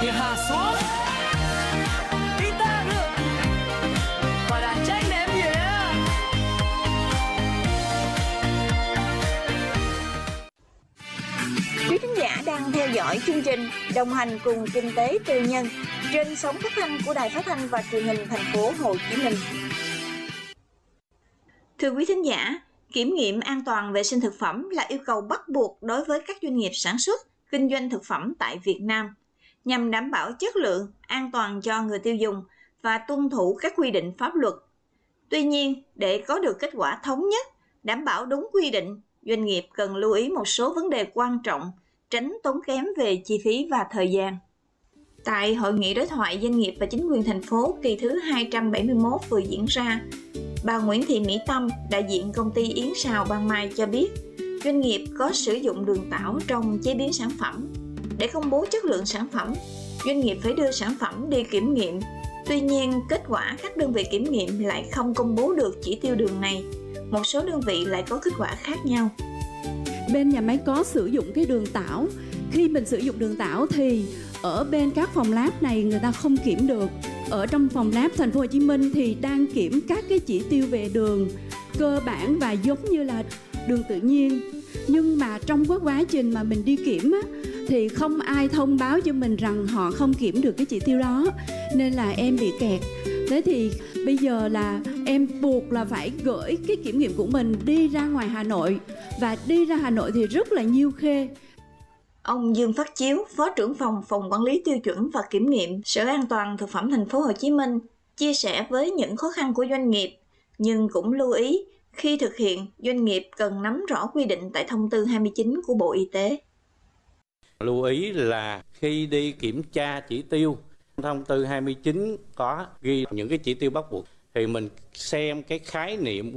thì hạ xuống. Kita được và đã tranh ném nhé. Quý khán giả đang theo dõi chương trình Đồng hành cùng Kinh tế Tư nhân trên sóng phát thanh của Đài Phát thanh và Truyền hình Thành phố Hồ Chí Minh. Thưa quý khán giả, kiểm nghiệm an toàn vệ sinh thực phẩm là yêu cầu bắt buộc đối với các doanh nghiệp sản xuất, kinh doanh thực phẩm tại Việt Nam, nhằm đảm bảo chất lượng, an toàn cho người tiêu dùng và tuân thủ các quy định pháp luật. Tuy nhiên, để có được kết quả thống nhất, đảm bảo đúng quy định, doanh nghiệp cần lưu ý một số vấn đề quan trọng, tránh tốn kém về chi phí và thời gian. Tại Hội nghị đối thoại doanh nghiệp và chính quyền thành phố kỳ thứ 271 vừa diễn ra, bà Nguyễn Thị Mỹ Tâm, đại diện công ty Yến Sào Ban Mai cho biết, doanh nghiệp có sử dụng đường tảo trong chế biến sản phẩm. Để công bố chất lượng sản phẩm, doanh nghiệp phải đưa sản phẩm đi kiểm nghiệm. Tuy nhiên, kết quả các đơn vị kiểm nghiệm lại không công bố được chỉ tiêu đường này. Một số đơn vị lại có kết quả khác nhau. Bên nhà máy có sử dụng cái đường tảo. Khi mình sử dụng đường tảo thì ở bên các phòng lab này người ta không kiểm được. Ở trong phòng lab thành phố Hồ Chí Minh thì đang kiểm các cái chỉ tiêu về đường cơ bản và giống như là đường tự nhiên. Nhưng mà trong cái quá trình mà mình đi kiểm á, thì không ai thông báo cho mình rằng họ không kiểm được cái chỉ tiêu đó, nên là em bị kẹt. Thế thì bây giờ là em buộc là phải gửi cái kiểm nghiệm của mình đi ra ngoài Hà Nội. Và đi ra Hà Nội thì rất là nhiêu khê. Ông Dương Phát Chiếu, Phó trưởng phòng Quản lý tiêu chuẩn và kiểm nghiệm Sở An toàn Thực phẩm Thành phố Hồ Chí Minh, chia sẻ với những khó khăn của doanh nghiệp, nhưng cũng lưu ý khi thực hiện, doanh nghiệp cần nắm rõ quy định tại thông tư 29 của Bộ Y tế. Lưu ý là khi đi kiểm tra chỉ tiêu, thông tư 29 có ghi những cái chỉ tiêu bắt buộc, thì mình xem cái khái niệm